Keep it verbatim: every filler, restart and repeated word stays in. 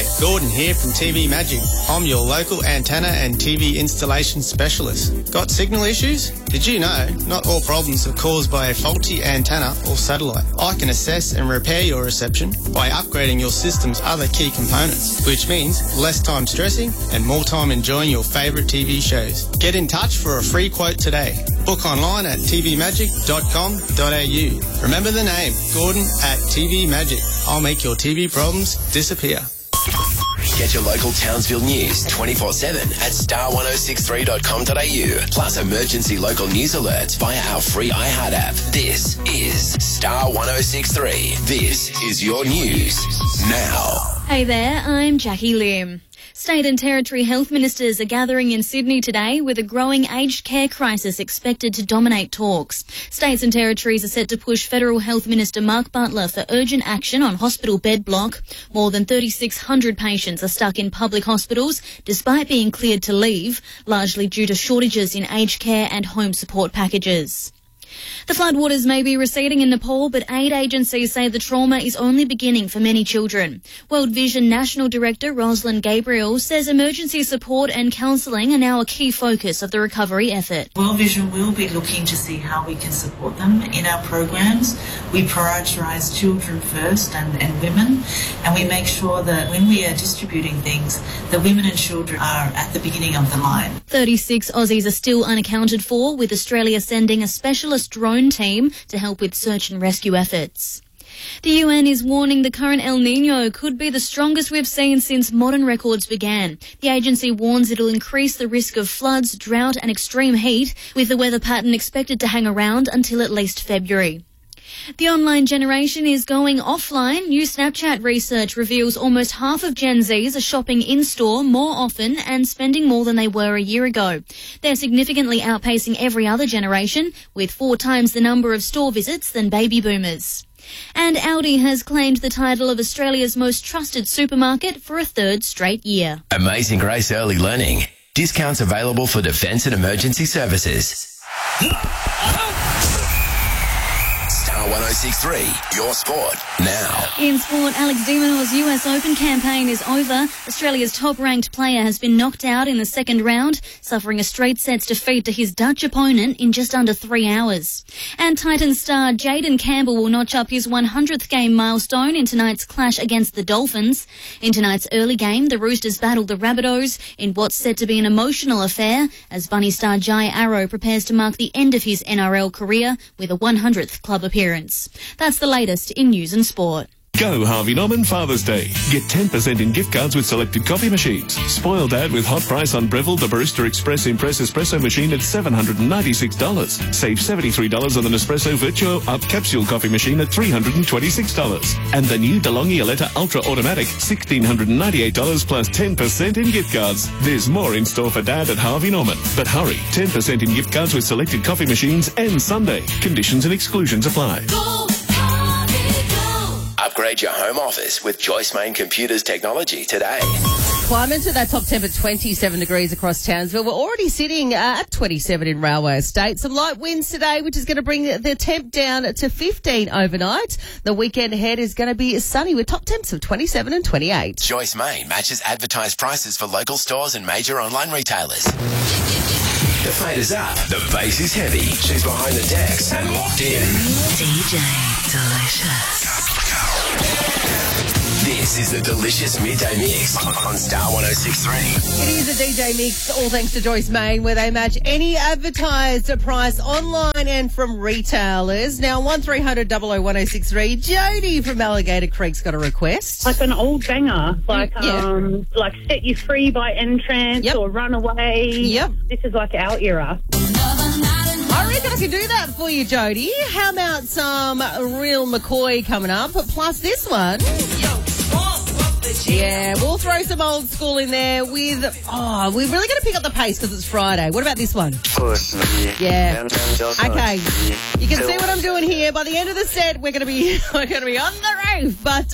G'day, Gordon here from T V Magic. I'm your local antenna and T V installation specialist. Got signal issues? Did you know not all problems are caused by a faulty antenna or satellite? I can assess and repair your reception by upgrading your system's other key components, which means less time stressing and more time enjoying your favourite T V shows. Get in touch for a free quote today. Book online at t v magic dot com dot a u. Remember the name, Gordon at T V Magic. I'll make your T V problems disappear. Get your local Townsville news twenty-four seven at star one oh six three dot com dot a u. Plus emergency local news alerts via our free iHeart app. This is Star one oh six three. This is your news now. Hey there, I'm Jackie Lim. State and Territory health ministers are gathering in Sydney today with a growing aged care crisis expected to dominate talks. States and Territories are set to push Federal Health Minister Mark Butler for urgent action on hospital bed block. More than thirty-six hundred patients are stuck in public hospitals despite being cleared to leave, largely due to shortages in aged care and home support packages. The floodwaters may be receding in Nepal, but aid agencies say the trauma is only beginning for many children. World Vision National Director Rosalind Gabriel says emergency support and counselling are now a key focus of the recovery effort. World Vision will be looking to see how we can support them in our programs. We prioritise children first and, and women, and we make sure that when we are distributing things, that women and children are at the beginning of the line. thirty-six Aussies are still unaccounted for, with Australia sending a specialist drone team to help with search and rescue efforts. The U N is warning the current El Niño could be the strongest we've seen since modern records began. The agency warns it'll increase the risk of floods, drought and extreme heat, with the weather pattern expected to hang around until at least February. The online generation is going offline. New Snapchat research reveals almost half of Gen Zs are shopping in-store more often and spending more than they were a year ago. They're significantly outpacing every other generation, with four times the number of store visits than baby boomers. And Aldi has claimed the title of Australia's most trusted supermarket for a third straight year. Amazing Grace Early Learning. Discounts available for defence and emergency services. one oh six three, your sport now. In sport, Alex de Minaur's U S Open campaign is over. Australia's top-ranked player has been knocked out in the second round, suffering a straight sets defeat to his Dutch opponent in just under three hours. And Titans star Jaden Campbell will notch up his one hundredth game milestone in tonight's clash against the Dolphins. In tonight's early game, the Roosters battled the Rabbitohs in what's set to be an emotional affair as Bunny star Jai Arrow prepares to mark the end of his N R L career with a one hundredth club appearance. That's the latest in news and sport. Go Harvey Norman Father's Day. Get ten percent in gift cards with selected coffee machines. Spoil Dad with hot price on Breville the Barista Express Impress Espresso machine at seven hundred ninety-six dollars. Save seventy-three dollars on the Nespresso Virtuo Up Capsule coffee machine at three hundred twenty-six dollars. And the new DeLonghi Aletta Ultra Automatic, one thousand six hundred ninety-eight dollars plus ten percent in gift cards. There's more in store for Dad at Harvey Norman. But hurry, ten percent in gift cards with selected coffee machines and Sunday. Conditions and exclusions apply. Go, Harvey, go. Upgrade your home office with Joyce Main Computers technology today. Climbing to that top temp at twenty-seven degrees across Townsville. We're already sitting uh, at twenty-seven in Railway Estate. Some light winds today, which is going to bring the temp down to fifteen overnight. The weekend ahead is going to be sunny with top temps of twenty-seven and twenty-eight. Joyce Main matches advertised prices for local stores and major online retailers. The fade is up. The bass is heavy. She's behind the decks and locked in. D J Delicious. This is the Delicious Midday Mix on Star one oh six three. It is a D J mix, all thanks to Joyce Main, where they match any advertised price online and from retailers. Now, one three hundred double oh one oh six three. Jody from Alligator Creek's got a request. Like an old banger, like yeah. um, like Set You Free by Entrance Yep. or Runaway. Yep. This is like our era. I reckon I can do that for you, Jody. How about some Real McCoy coming up, plus this one? Yeah, we'll throw some old school in there with, oh, we're really going to pick up the pace because it's Friday. What about this one? Yeah. Okay. You can see what I'm doing here. By the end of the set, we're going to be, we're going to be on the roof. But